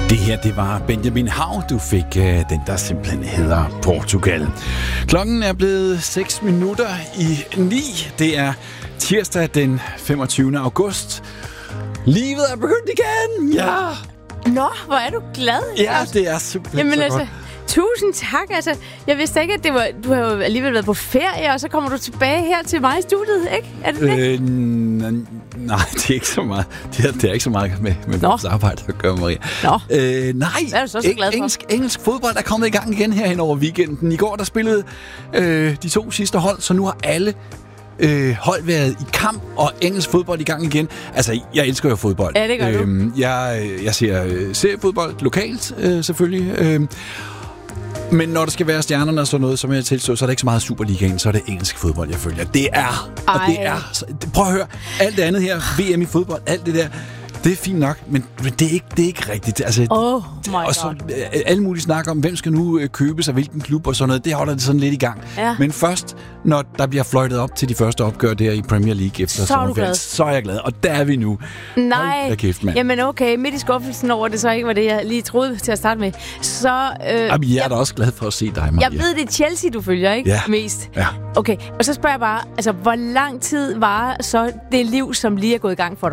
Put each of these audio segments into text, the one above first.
Det her, det var Benjamin Hav, du fik den, der simpelthen hedder Portugal. Klokken er blevet 8:06. Det er tirsdag den 25. august. Livet er begyndt igen! Ja! Nå, hvor er du glad. Ja, det er simpelthen så godt. Tusind tak. Altså, jeg vidste ikke, at det var, du har jo alligevel været på ferie, og så kommer du tilbage her til mig i studiet, ikke? Er det det? Nej, det er ikke så meget. Det er ikke så meget med vores arbejde at gøre, Maria. Nå. Nej, hvad er du så glad for? Engelsk fodbold er kommet i gang igen her hen over weekenden. I går, der spillede de 2 sidste hold, så nu har alle hold været i kamp, og engelsk fodbold i gang igen. Altså, jeg elsker jo fodbold. Ja, det gør du. Jeg ser seriefodbold lokalt, selvfølgelig. Men når der skal være stjernerne og sådan noget, som jeg tilstår, så er det ikke så meget Superligaen, så er det engelsk fodbold, jeg følger. Det er, og det er. Prøv at høre, alt det andet her, VM i fodbold, alt det der, det er fint nok, men det er ikke rigtigt. Altså, og så alle mulige snakker om, hvem skal nu købe sig, hvilken klub og sådan noget, det holder det sådan lidt i gang. Ja. Men først, når der bliver fløjtet op til de første opgør der i Premier League efter sommerferien, så er jeg glad. Og der er vi nu. Nej, hold da kæft, mand. Jamen okay, midt i skuffelsen over det så ikke var det, jeg lige troede til at starte med. Så, jamen, jeg er da også glad for at se dig, Maria. Jeg ved, det er Chelsea, du følger, ikke? Ja. Mest. Ja. Okay, og så spørger jeg bare, altså, hvor lang tid var så det liv, som lige er gået i gang for dig?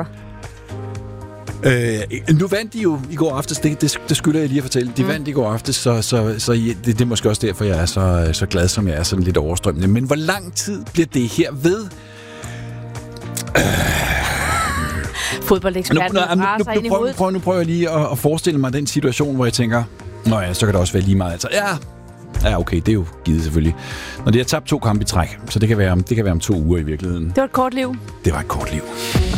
Nu vandt de jo i går aftes, det skylder jeg lige at fortælle. De vandt i går aftes, så det er måske også derfor, jeg er så glad, som jeg er, sådan lidt overstrømmende. Men hvor lang tid bliver det her ved? Fodboldeksperten raser ind i hovedet. Nu prøver jeg lige at forestille mig den situation, hvor jeg tænker, nå ja, så kan det også være lige meget. Altså, ja, okay, det er jo givet selvfølgelig. Når de har tabt 2 kampe i træk, så det kan være om 2 uger i virkeligheden. Det var et kort liv. Det var et kort liv.